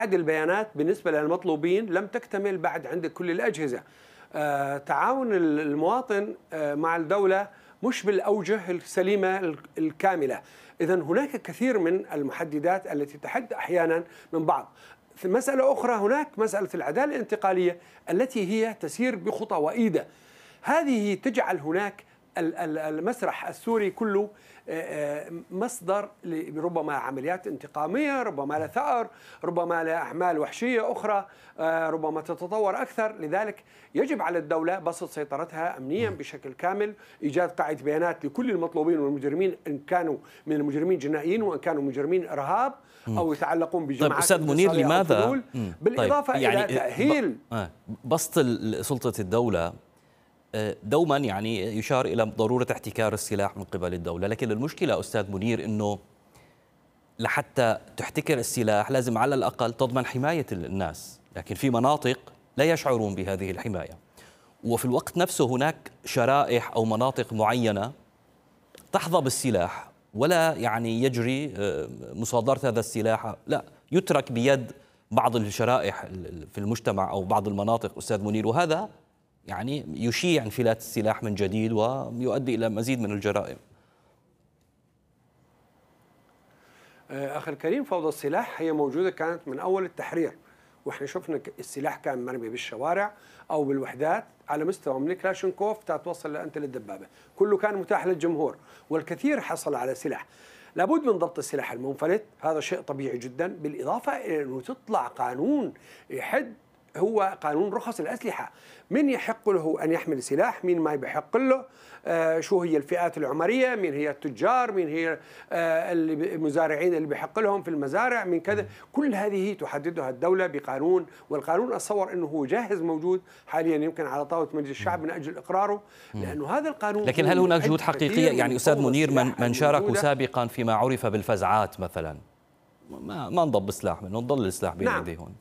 البيانات بالنسبة للمطلوبين لم تكتمل بعد عند كل الأجهزة. تعاون المواطن مع الدولة مش بالأوجه السليمة الكاملة. إذن هناك كثير من المحددات التي تحد أحيانا من بعض. في مسألة أخرى، هناك مسألة العدالة الانتقالية التي هي تسير بخطى وئيدة. هذه تجعل هناك المسرح السوري كله مصدر ربما عمليات انتقامية، ربما لثأر، ربما لأعمال وحشية أخرى، ربما تتطور أكثر. لذلك يجب على الدولة بسط سيطرتها أمنيا بشكل كامل، إيجاد قاعدة بيانات لكل المطلوبين والمجرمين، إن كانوا من المجرمين جنائيين وإن كانوا مجرمين إرهاب أو يتعلقون بجماعات. طيب أستاذ منير، لماذا بالإضافة طيب إلى تأهيل بسط سلطة الدولة دوما يشار إلى ضرورة احتكار السلاح من قبل الدولة، لكن المشكلة أستاذ منير أنه لحتى تحتكر السلاح لازم على الأقل تضمن حماية الناس، لكن في مناطق لا يشعرون بهذه الحماية، وفي الوقت نفسه هناك شرائح أو مناطق معينة تحظى بالسلاح ولا يجري مصادرة هذا السلاح، لا يترك بيد بعض الشرائح في المجتمع أو بعض المناطق أستاذ منير، وهذا يشيع انفلات السلاح من جديد ويؤدي إلى مزيد من الجرائم. أخي الكريم، فوضى السلاح هي موجودة كانت من أول التحرير، وإحنا شفنا السلاح كان مرمي بالشوارع أو بالوحدات على مستوى من كلاشينكوف تتوصل لأنت للدبابة، كله كان متاح للجمهور والكثير حصل على سلاح. لابد من ضبط السلاح المنفلت، هذا شيء طبيعي جدا، بالإضافة إلى أنه تطلع قانون يحد، هو قانون رخص الأسلحة، من يحق له أن يحمل سلاح، مين ما يحق له، شو هي الفئات العمرية، مين هي التجار، مين هي المزارعين اللي بيحق لهم في المزارع، من كذا. كل هذه تحددها الدولة بقانون، والقانون أتصور أنه هو جاهز موجود حاليا، يمكن على طاولة مجلس الشعب من أجل إقراره، لأنه هذا القانون. لكن هل هناك جهود حقيقية أستاذ منير من شاركوا سابقا فيما عرف بالفزعات مثلا ما نضب سلاح منه، نضل السلاح بين ايديهم؟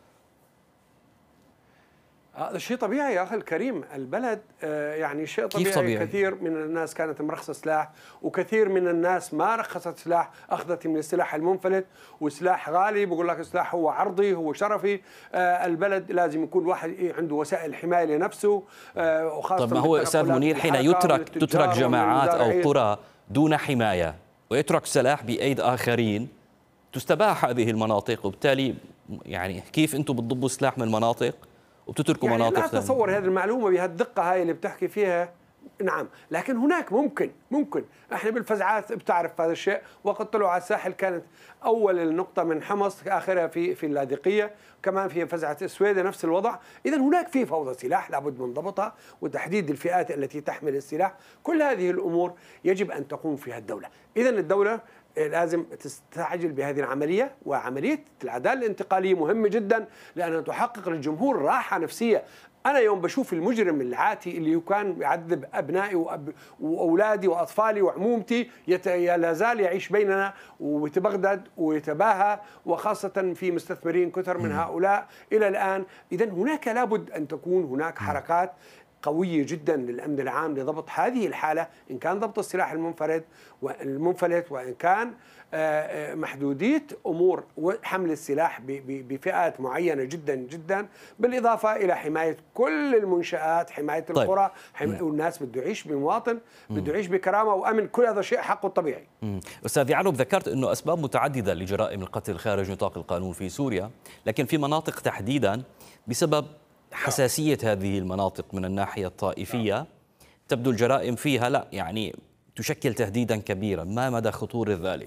هذا شيء طبيعي يا أخي الكريم، البلد شيء طبيعي. كثير من الناس كانت مرخصة سلاح، وكثير من الناس ما رخصت سلاح، أخذت من السلاح المنفلت، وسلاح غالي بقول لك السلاح هو عرضي، هو شرفي. البلد لازم يكون واحد عنده وسائل حماية لنفسه، وخاصة. طب ما هو أستاذ منير، حين تترك جماعات أو قرى دون حماية ويترك سلاح بأيد آخرين تستباح هذه المناطق، وبالتالي كيف أنتم بتضبوا سلاح من مناطق وبتتركوا مناطق لا أتصور هذه المعلومة بهالدقة هاي اللي بتحكي فيها. نعم، لكن هناك ممكن احنا بالفزعات بتعرف هذا الشيء، وقد طلعوا على الساحل كانت اول النقطة من حمص، اخرها في اللاذقية، كمان في فزعة السويدة نفس الوضع. اذا هناك في فوضى سلاح لابد من ضبطها، وتحديد الفئات التي تحمل السلاح. كل هذه الامور يجب ان تقوم فيها الدولة. اذا الدولة لازم تستعجل بهذه العملية، وعملية العدالة الانتقالية مهمة جدا، لأنها تحقق للجمهور راحة نفسية. أنا يوم بشوف المجرم العاتي اللي كان يعذب أبنائي وأولادي وأطفالي وعمومتي لا زال يعيش بيننا ويتبغدد ويتباهى، وخاصة في مستثمرين كثر من هؤلاء إلى الآن. إذن هناك لابد أن تكون هناك حركات قوية جدا للأمن العام لضبط هذه الحالة، إن كان ضبط السلاح المنفلت، وإن كان محدودية أمور حمل السلاح بفئات معينة جدا جدا، بالإضافة إلى حماية كل المنشآت، حماية القرى. والناس بده يعيش بمواطن، بده يعيش بكرامة وأمن، كل هذا شيء حقه الطبيعي. أستاذ يعقوب، ذكرت أنه أسباب متعددة لجرائم القتل خارج نطاق القانون في سوريا، لكن في مناطق تحديدا بسبب حساسية هذه المناطق من الناحية الطائفية تبدو الجرائم فيها تشكل تهديدا كبيرا. ما مدى خطورة ذلك؟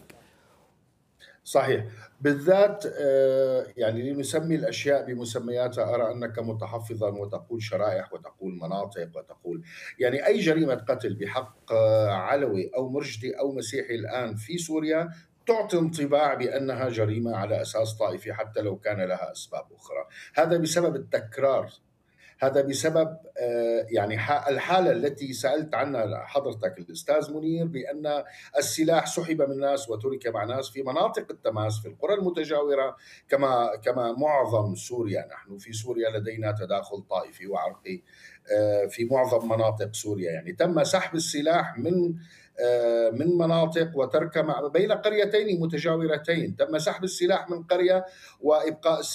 صحيح، بالذات لنسمي الأشياء بمسمياتها. أرى أنك متحفظا وتقول شرائح وتقول مناطق وتقول أي جريمة قتل بحق علوي أو مرجدي أو مسيحي الآن في سوريا تعطي انطباع بأنها جريمة على أساس طائفي، حتى لو كان لها أسباب أخرى. هذا بسبب التكرار، هذا بسبب الحالة التي سألت عنها حضرتك الأستاذ منير، بأن السلاح سحب من ناس وترك مع ناس في مناطق التماس في القرى المتجاورة، كما معظم سوريا. نحن في سوريا لدينا تداخل طائفي وعرقي في معظم مناطق سوريا. تم سحب السلاح من مناطق وترك بين قريتين متجاورتين. تم سحب السلاح من قرية وإبقاء